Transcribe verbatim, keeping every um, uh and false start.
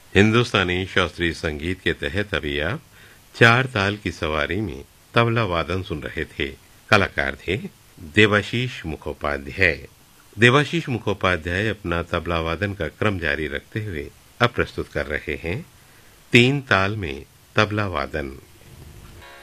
हिंदुस्तानी शास्त्रीय संगीत के तहत अभी आप चार ताल की सवारी में तबला वादन सुन रहे थे। कलाकार थे देवाशीष मुखोपाध्याय। देवाशीष मुखोपाध्याय अपना तबला वादन का क्रम जारी रखते हुए अब प्रस्तुत कर रहे हैं तीन ताल में तबला वादन।